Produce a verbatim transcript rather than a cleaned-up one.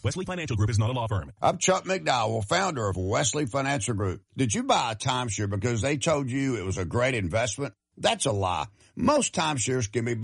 Wesley Financial Group is not a law firm. I'm Chuck McDowell, founder of Wesley Financial Group. Did you buy a timeshare because they told you it was a great investment? That's a lie. Most timeshares can be